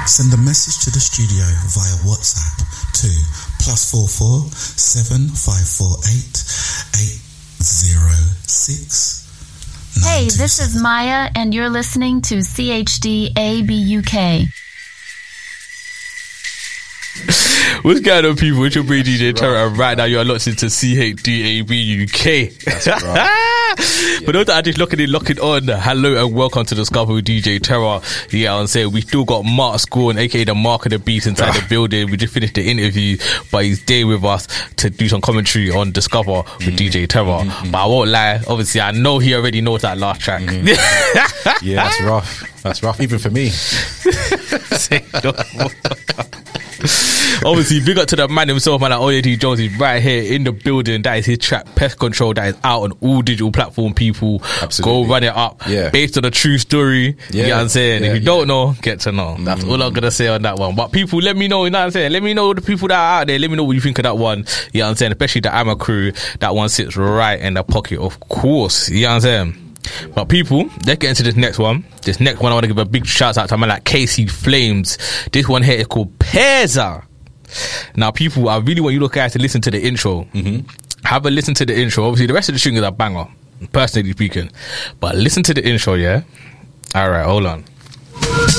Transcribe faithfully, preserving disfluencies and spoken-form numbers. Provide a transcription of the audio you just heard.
Send a message to the studio via WhatsApp to plus four four seven five four eight eight zero six. Hey, this is Maya, and you're listening to C H D A B U K. What's going on, people? It's your boy D J Terror, and right now you're locked into C H D A B U K. That's right. For those that are just locking in, locking on, hello and welcome to Discover with D J Terror. Yeah, I'm saying we still got Mark Scorn, aka the Mark of the Beast, inside the building. We just finished the interview, but he's there with us to do some commentary on Discover with mm-hmm. D J Terror. Mm-hmm. But I won't lie, obviously I know he already knows that last track. Mm-hmm. Yeah, that's rough. That's rough, even for me. Obviously, big up to the man himself, man. Like O J Jones is right here in the building. That is his track, Pest Control. That is out on all digital platform. People, absolutely. Go run it up. Yeah. Based on a true story. Yeah. You know what I'm saying? Yeah, if you yeah. don't know, get to know. That's mm. all I'm gonna say on that one. But people, let me know. You know what I'm saying? Let me know the people that are out there. Let me know what you think of that one. You know what I'm saying? Especially the Amma crew. That one sits right in the pocket, of course. You know what I'm saying? But people, let's get into this next one. This next one, I want to give a big shout out to a man like Casey Flames. This one here is called Peza. Now, people, I really want you guys to listen to the intro. Mm-hmm. Have a listen to the intro. Obviously, the rest of the string is a banger, personally speaking. But listen to the intro, yeah? All right, hold on.